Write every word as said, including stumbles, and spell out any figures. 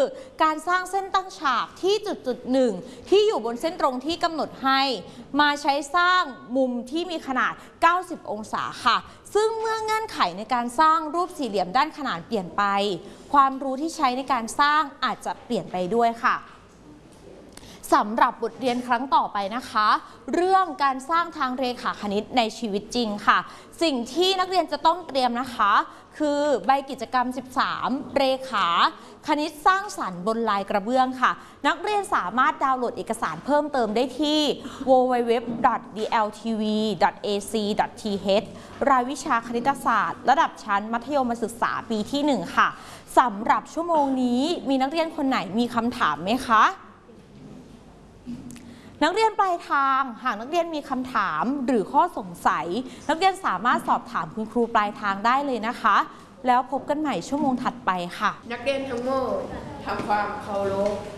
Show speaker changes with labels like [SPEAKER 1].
[SPEAKER 1] การสร้างเส้นตั้งฉากที่จุดจุดหนึ่งที่อยู่บนเส้นตรงที่กำหนดให้มาใช้สร้างมุมที่มีขนาดเก้าสิบองศาค่ะซึ่งเมื่อเงื่อนไขในการสร้างรูปสี่เหลี่ยมด้านขนานเปลี่ยนไปความรู้ที่ใช้ในการสร้างอาจจะเปลี่ยนไปด้วยค่ะสำหรับบทเรียนครั้งต่อไปนะคะเรื่องการสร้างทางเรขาคณิตในชีวิตจริงค่ะสิ่งที่นักเรียนจะต้องเตรียมนะคะคือใบกิจกรรมสิบสามเรขาคณิตสร้างสรรค์บนลายกระเบื้องค่ะนักเรียนสามารถดาวน์โหลดเอกสารเพิ่มเติมได้ที่ ดับเบิลยู ดับเบิลยู ดับเบิลยู ดอท ดี แอล ที วี ดอท เอ ซี ดอท ที เอช รายวิชาคณิตศาสตร์ระดับชั้นมัธยมศึกษาปีที่หนึ่งค่ะสำหรับชั่วโมงนี้มีนักเรียนคนไหนมีคำถามไหมคะนักเรียนปลายทางหากนักเรียนมีคำถามหรือข้อสงสัยนักเรียนสามารถสอบถามคุณครูปลายทางได้เลยนะคะแล้วพบกันใหม่ชั่วโมงถัดไปค่ะ
[SPEAKER 2] นักเรียนทั้งหมดทำความเคารพ